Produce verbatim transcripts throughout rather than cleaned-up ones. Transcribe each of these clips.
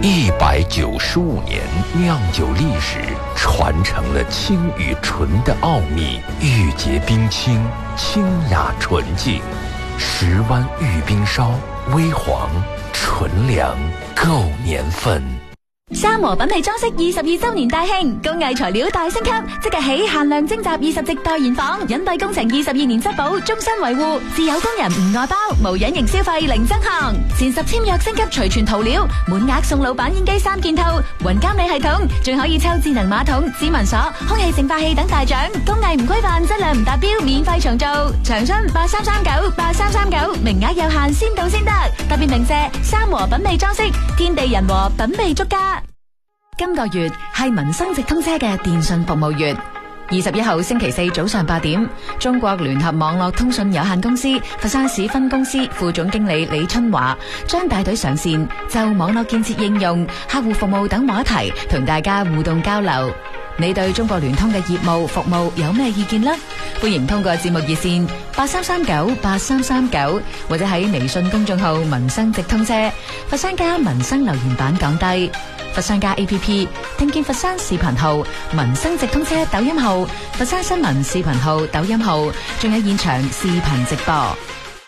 一百九十五年酿酒历史，传承了清与纯的奥秘，玉洁冰清，清雅纯净。十湾玉冰烧，微黄纯良，夠年份。 三和品味裝飾二十二周年大慶，工藝材料大升級，即日起限量徵集二十席代言房，隱蔽工程二十二年質保，終身維護，自有工人唔外包，無隱形消費零增項，前十簽約升級隨傳塗料，滿額送老闆煙機三件套，雲監理系統，仲可以抽智能馬桶、指紋鎖、空氣淨化器等大獎，工藝唔規範，質量唔達標，免費重做，長春八三三九八三三九，名額有限，先到先得，特別鳴謝三和品味裝飾，天地人和，品味足家。今個月係民生直通車嘅電信服務月，二十一號星期四早上八點，中國聯合網絡通訊有限公司佛山市分公司副總經理李春華將帶隊上線，就網絡建設應用、客戶服務等話題同大家互動交流。你對中國聯通嘅業務服務有咩意見呢？歡迎通過節目熱線八三三九八三三九，或者喺微信公眾號民生直通車佛山家民生留言板講低。佛山家 A P P 聽見佛山視頻號、民生直通車抖音號、佛山新聞視頻號抖音號，仲有現場視頻直播。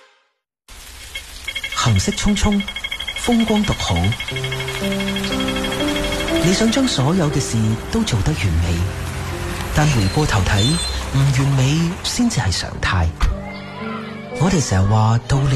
行色匆匆，風光獨好。你想將所有嘅事都做得完美，但回過頭睇，唔完美先至係常態。我哋成日話道理